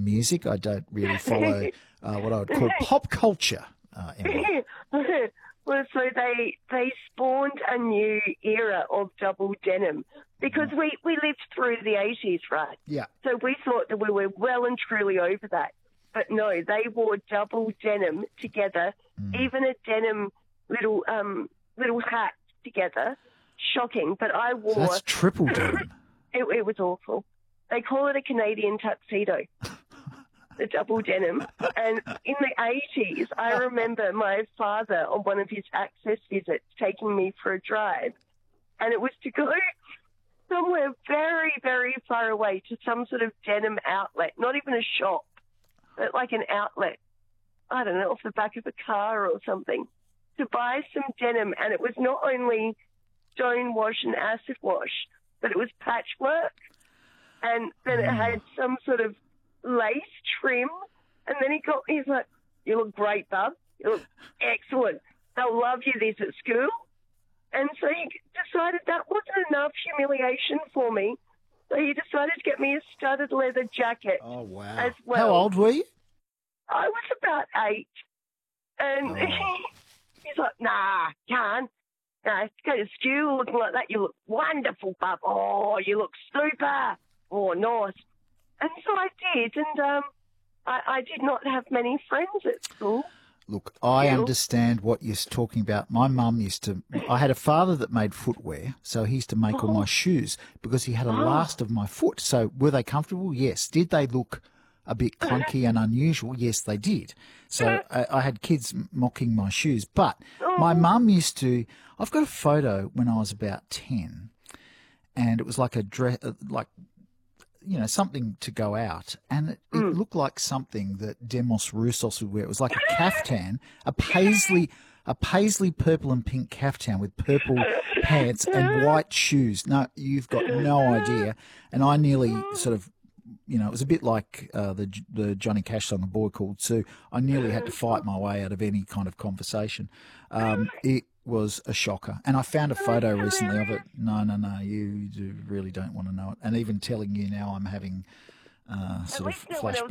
music. I don't really follow what I would call pop culture, Emily. Well, so they spawned a new era of double denim because we lived through the 80s, right? Yeah. So we thought that we were well and truly over that. But no, they wore double denim together, even a denim little hat together. Shocking. But I wore... So that's triple denim. It was awful. They call it a Canadian tuxedo. The double denim. And in the 80s, I remember my father on one of his access visits taking me for a drive. And it was to go somewhere very, very far away to some sort of denim outlet, not even a shop, but like an outlet. I don't know, off the back of a car or something, to buy some denim. And it was not only stone wash and acid wash, but it was patchwork. And then it had some sort of lace trim, and then he's like, "You look great, bub. You look excellent. They'll love you this at school." And so he decided that wasn't enough humiliation for me. So he decided to get me a studded leather jacket. Oh, wow. As well. How old were you? I was about 8. And he's like, "Nah, can't. Nah, go to school looking like that. You look wonderful, bub. Oh, you look super. Oh, nice." And so I did, and I did not have many friends at school. Look, I understand what you're talking about. My mum I had a father that made footwear, so he used to make all my shoes because he had a last of my foot. So were they comfortable? Yes. Did they look a bit clunky and unusual? Yes, they did. So I had kids mocking my shoes. But my mum I've got a photo when I was about 10, and it was like a dress, something to go out. And it looked like something that Demos Roussos would wear. It was like a caftan, a paisley purple and pink caftan with purple pants and white shoes. No, you've got no idea. And I nearly sort of, it was a bit like the Johnny Cash song, A Boy Called Sue. I nearly had to fight my way out of any kind of conversation. It was a shocker. And I found a photo recently of it. No, you really don't want to know it. And even telling you now, I'm having sort of flashbacks.